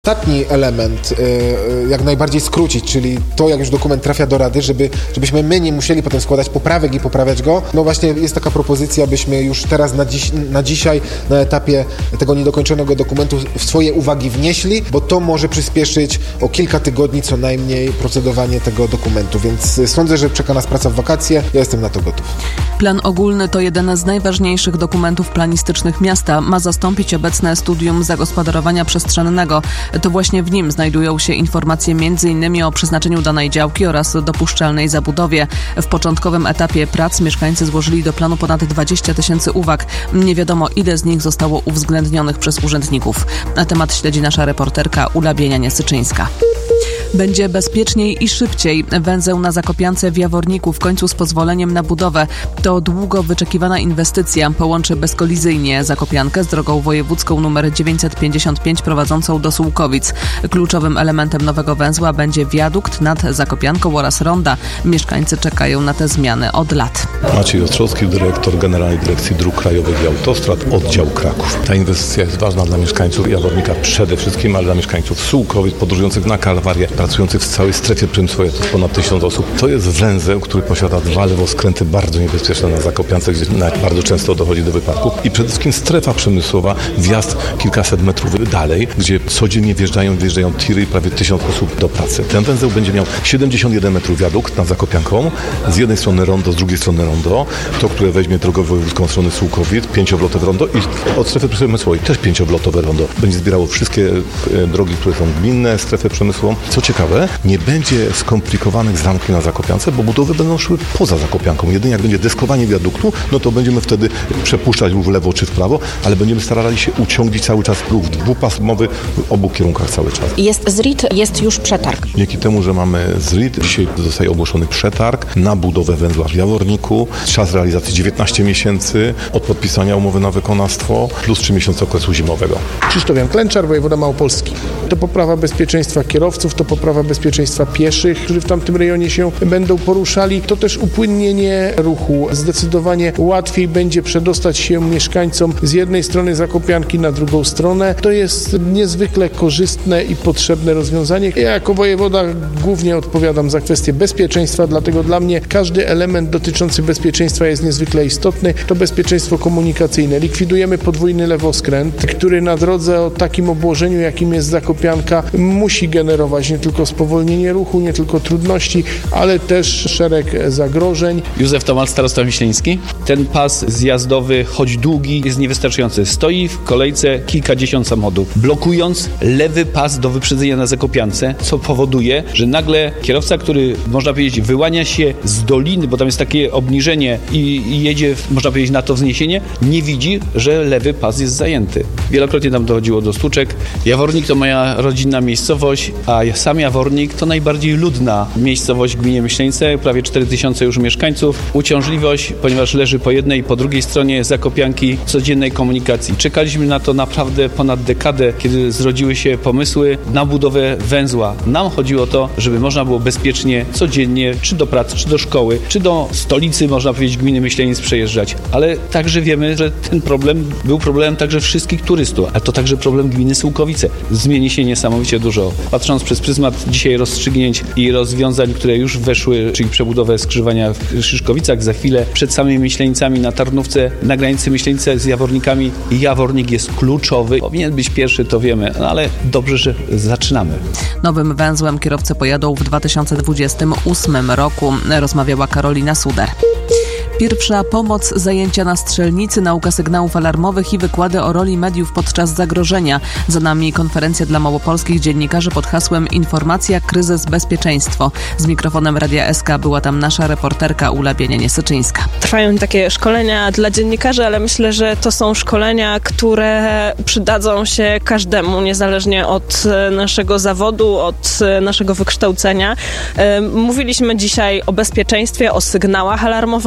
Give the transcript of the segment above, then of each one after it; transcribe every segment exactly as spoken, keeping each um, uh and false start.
Ostatni element, jak najbardziej skrócić, czyli to, jak już dokument trafia do Rady, żeby, żebyśmy my nie musieli potem składać poprawek i poprawiać go. No właśnie jest taka propozycja, byśmy już teraz na, dziś, na dzisiaj, na etapie tego niedokończonego dokumentu swoje uwagi wnieśli, bo to może przyspieszyć o kilka tygodni co najmniej procedowanie tego dokumentu, więc sądzę, że czeka nas praca w wakacje, ja jestem na to gotów. Plan ogólny to jeden z najważniejszych dokumentów planistycznych miasta. Ma zastąpić obecne studium zagospodarowania przestrzennego. To właśnie w nim znajdują się informacje między innymi o przeznaczeniu danej działki oraz dopuszczalnej zabudowie. W początkowym etapie prac mieszkańcy złożyli do planu ponad dwadzieścia tysięcy uwag. Nie wiadomo, ile z nich zostało uwzględnionych przez urzędników. Na temat śledzi nasza reporterka Ula Bienianie-Syczyńska. Będzie bezpieczniej i szybciej. Węzeł na Zakopiance w Jaworniku w końcu z pozwoleniem na budowę. To długo wyczekiwana inwestycja. Połączy bezkolizyjnie Zakopiankę z drogą wojewódzką nr dziewięćset pięćdziesiąt pięć prowadzącą do Sułkowic. Kluczowym elementem nowego węzła będzie wiadukt nad Zakopianką oraz ronda. Mieszkańcy czekają na te zmiany od lat. Maciej Ostrzowski, dyrektor Generalnej Dyrekcji Dróg Krajowych i Autostrad, oddział Kraków. Ta inwestycja jest ważna dla mieszkańców Jawornika przede wszystkim, ale dla mieszkańców Sułkowic, podróżujących na Kalwarię, pracujących w całej strefie przemysłowej, to jest ponad tysiąc osób. To jest węzeł, który posiada dwa lewoskręty bardzo niebezpieczne na Zakopiance, gdzie bardzo często dochodzi do wypadków. I przede wszystkim strefa przemysłowa, wjazd kilkaset metrów dalej, gdzie codziennie wjeżdżają, wjeżdżają tiry i prawie tysiąc osób do pracy. Ten węzeł będzie miał siedemdziesiąt jeden metrów wiadukt nad Zakopianką, z jednej strony rondo, z drugiej strony rondo, to, które weźmie drogę wojewódzką od strony Sułkowic, pięciowlotowe rondo i od strefy przemysłowej też pięciowlotowe rondo. Będzie zbierało wszystkie drogi, które są gminne, strefę przemysłową. Co ciekawe, nie będzie skomplikowanych zamków na Zakopiance, bo budowy będą szły poza Zakopianką. Jedynie jak będzie deskowanie wiaduktu, no to będziemy wtedy przepuszczać w lewo czy w prawo, ale będziemy starali się uciąglić cały czas ruch dwupasmowy w obu kierunkach cały czas. Jest Z R I T, jest już przetarg. Dzięki temu, że mamy Z R I T, dzisiaj zostaje ogłoszony przetarg na budowę węzła w Jaworniku. Czas realizacji dziewiętnaście miesięcy od podpisania umowy na wykonawstwo plus trzy miesiące okresu zimowego. Krzysztof Jan Klęczar, wojewoda małopolski. To poprawa bezpieczeństwa kierowców, to poprawa bezpieczeństwa pieszych, którzy w tamtym rejonie się będą poruszali. To też upłynnienie ruchu. Zdecydowanie łatwiej będzie przedostać się mieszkańcom z jednej strony Zakopianki na drugą stronę. To jest niezwykle korzystne i potrzebne rozwiązanie. Ja jako wojewoda głównie odpowiadam za kwestię bezpieczeństwa, dlatego dla mnie każdy element dotyczący bezpieczeństwa jest niezwykle istotny. To bezpieczeństwo komunikacyjne. Likwidujemy podwójny lewoskręt, który na drodze o takim obłożeniu, jakim jest Zakopianka, musi generować nie tylko spowolnienie ruchu, nie tylko trudności, ale też szereg zagrożeń. Józef Tomal, starosta wiśleński. Ten pas zjazdowy, choć długi, jest niewystarczający. Stoi w kolejce kilkadziesiąt samochodów, blokując lewy pas do wyprzedzenia na Zakopiance, co powoduje, że nagle kierowca, który, można powiedzieć, wyłania się z doliny, bo tam jest takie obniżenie i, i jedzie, można powiedzieć, na to wzniesienie, nie widzi, że lewy pas jest zajęty. Wielokrotnie tam dochodziło do stłuczek. Jawornik to moja rodzinna miejscowość, a sam Jawornik to najbardziej ludna miejscowość w gminie Myśleńce, prawie cztery tysiące już mieszkańców. Uciążliwość, ponieważ leży po jednej i po drugiej stronie Zakopianki codziennej komunikacji. Czekaliśmy na to naprawdę ponad dekadę, kiedy zrodziły się pomysły na budowę węzła. Nam chodziło o to, żeby można było bezpiecznie codziennie, czy do pracy, czy do szkoły, czy do stolicy, można powiedzieć, gminy Myśleniec przejeżdżać. Ale także wiemy, że ten problem był problemem także wszystkich turystów, a to także problem gminy Sułkowice. Zmieni się niesamowicie dużo. Patrząc przez pryzmat dzisiaj rozstrzygnięć i rozwiązań, które już weszły, czyli przebudowę skrzyżowania w Szyszkowicach, za chwilę przed samymi Myśleńcami na Tarnówce, na granicy Myśleńce z Jawornikami. Jawornik jest kluczowy. Powinien być pierwszy, to wiemy, no ale dobrze, że zaczynamy. Nowym węzłem kierowcy pojadą w dwa tysiące dwudziestym ósmym roku, rozmawiała Karolina Suder. Pierwsza pomoc, zajęcia na strzelnicy, nauka sygnałów alarmowych i wykłady o roli mediów podczas zagrożenia. Za nami konferencja dla małopolskich dziennikarzy pod hasłem Informacja, kryzys, bezpieczeństwo. Z mikrofonem Radia S K była tam nasza reporterka Ula Bienianie-Syczyńska. Trwają takie szkolenia dla dziennikarzy, ale myślę, że to są szkolenia, które przydadzą się każdemu, niezależnie od naszego zawodu, od naszego wykształcenia. Mówiliśmy dzisiaj o bezpieczeństwie, o sygnałach alarmowania,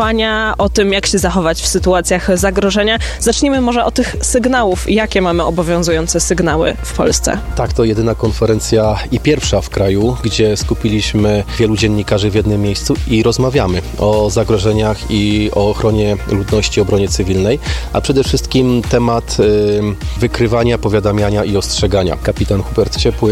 szkolenia o tym, jak się zachować w sytuacjach zagrożenia. Zacznijmy może od tych sygnałów. Jakie mamy obowiązujące sygnały w Polsce? Tak, to jedyna konferencja i pierwsza w kraju, gdzie skupiliśmy wielu dziennikarzy w jednym miejscu i rozmawiamy o zagrożeniach i o ochronie ludności, obronie cywilnej, a przede wszystkim temat y, wykrywania, powiadamiania i ostrzegania. Kapitan Hubert Ciepły